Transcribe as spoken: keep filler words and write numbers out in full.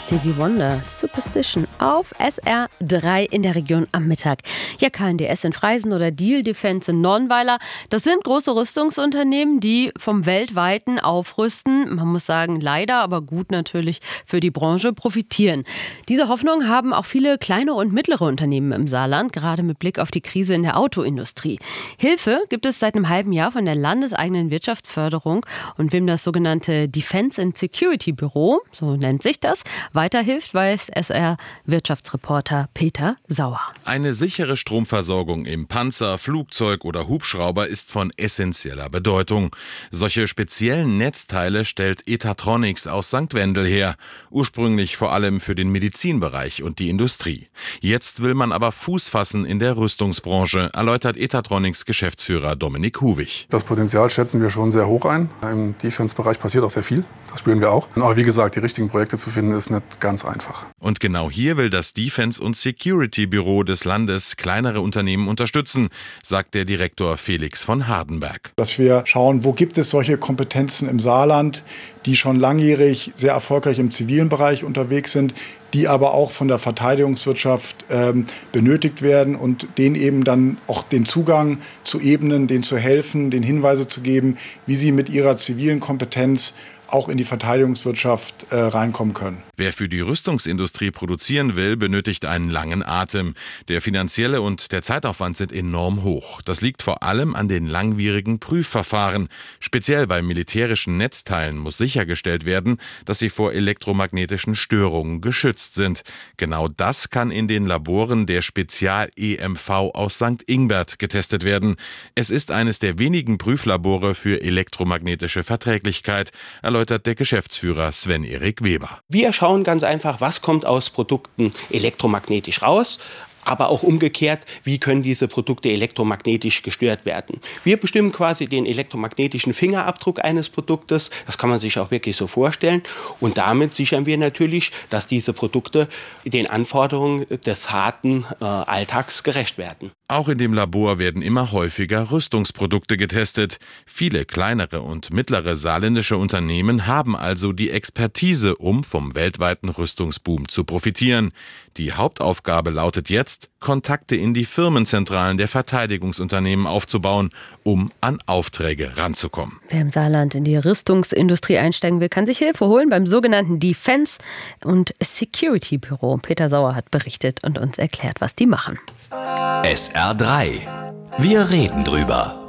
Stevie Wonder, Superstition auf S R drei in der Region am Mittag. Ja, K N D S in Freisen oder Diehl Defense in Nonnweiler, das sind große Rüstungsunternehmen, die vom weltweiten Aufrüsten, man muss sagen leider, aber gut natürlich für die Branche, profitieren. Diese Hoffnung haben auch viele kleine und mittlere Unternehmen im Saarland, gerade mit Blick auf die Krise in der Autoindustrie. Hilfe gibt es seit einem halben Jahr von der landeseigenen Wirtschaftsförderung, und wem das sogenannte Defense and Security Büro, so nennt sich das, weiterhilft, weiß S R-Wirtschaftsreporter Peter Sauer. Eine sichere Stromversorgung im Panzer, Flugzeug oder Hubschrauber ist von essentieller Bedeutung. Solche speziellen Netzteile stellt Etatronics aus Sankt Wendel her, ursprünglich vor allem für den Medizinbereich und die Industrie. Jetzt will man aber Fuß fassen in der Rüstungsbranche, erläutert Etatronics Geschäftsführer Dominik Huwig. Das Potenzial schätzen wir schon sehr hoch ein. Im Defense-Bereich passiert auch sehr viel, das spüren wir auch. Aber wie gesagt, die richtigen Projekte zu finden, ist nicht ganz einfach. Und genau hier will das Defense- und Security-Büro des Landes kleinere Unternehmen unterstützen, sagt der Direktor Felix von Hardenberg. Dass wir schauen, wo gibt es solche Kompetenzen im Saarland, die schon langjährig sehr erfolgreich im zivilen Bereich unterwegs sind, die aber auch von der Verteidigungswirtschaft ähm, benötigt werden, und denen eben dann auch den Zugang zu ebnen, denen zu helfen, denen Hinweise zu geben, wie sie mit ihrer zivilen Kompetenz auch in die Verteidigungswirtschaft äh, reinkommen können. Wer für die Rüstungsindustrie produzieren will, benötigt einen langen Atem. Der finanzielle und der Zeitaufwand sind enorm hoch. Das liegt vor allem an den langwierigen Prüfverfahren. Speziell bei militärischen Netzteilen muss sichergestellt werden, dass sie vor elektromagnetischen Störungen geschützt sind. Genau das kann in den Laboren der Spezial-E M V aus Sankt Ingbert getestet werden. Es ist eines der wenigen Prüflabore für elektromagnetische Verträglichkeit, erläutert der Geschäftsführer Sven-Erik Weber. Wir schauen ganz einfach, was kommt aus Produkten elektromagnetisch raus, aber auch umgekehrt, wie können diese Produkte elektromagnetisch gestört werden. Wir bestimmen quasi den elektromagnetischen Fingerabdruck eines Produktes, das kann man sich auch wirklich so vorstellen, und damit sichern wir natürlich, dass diese Produkte den Anforderungen des harten äh, Alltags gerecht werden. Auch in dem Labor werden immer häufiger Rüstungsprodukte getestet. Viele kleinere und mittlere saarländische Unternehmen haben also die Expertise, um vom weltweiten Rüstungsboom zu profitieren. Die Hauptaufgabe lautet jetzt, Kontakte in die Firmenzentralen der Verteidigungsunternehmen aufzubauen, um an Aufträge ranzukommen. Wer im Saarland in die Rüstungsindustrie einsteigen will, kann sich Hilfe holen beim sogenannten Defense- und Security-Büro. Peter Sauer hat berichtet und uns erklärt, was die machen. S R drei. Wir reden drüber.